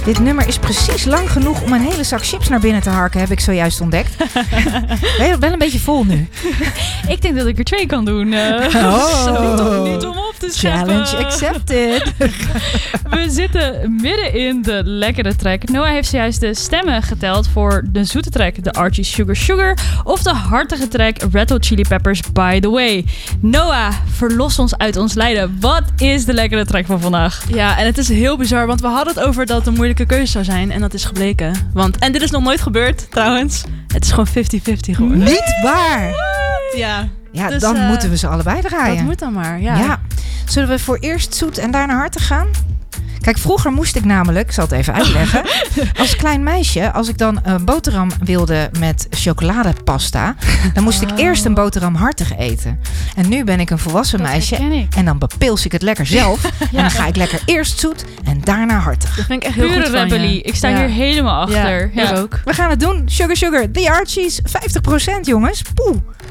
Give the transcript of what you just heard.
Dit nummer is precies lang genoeg om een hele zak chips naar binnen te harken, heb ik zojuist ontdekt. Ben je wel een beetje vol nu? Ik denk dat ik er 2 kan doen. Niet om op te scheppen. Challenge accepted. We zitten midden in de lekkere track. Noah heeft zojuist de stemmen geteld voor de zoete track The Archie Sugar Sugar of de hartige track Red Hot Chili Peppers By The Way. Noah, verlos ons uit ons lijden. Wat is de lekkere track van vandaag? Ja, en het is heel bizar, want we hadden het over dat het een moeilijke keuze zou zijn. En dat is gebleken. En dit is nog nooit gebeurd, trouwens. Het is gewoon 50-50 geworden. Niet waar! Ja. Ja, Dus, dan moeten we ze allebei draaien. Dat moet dan maar, ja. Ja. Zullen we voor eerst zoet en daarna hartig gaan? Kijk, vroeger moest ik namelijk, ik zal het even uitleggen. Als klein meisje, als ik dan een boterham wilde met chocoladepasta, dan moest ik eerst een boterham hartig eten. En nu ben ik een volwassen meisje en dan bepils ik het lekker zelf. En dan ga ik lekker eerst zoet en daarna hartig. Dat vind ik echt heel Pure goed van rebellie. je. Ik sta hier helemaal achter. Ja, ik ook. We gaan het doen. Sugar Sugar, The Archies, 50% jongens. Poeh.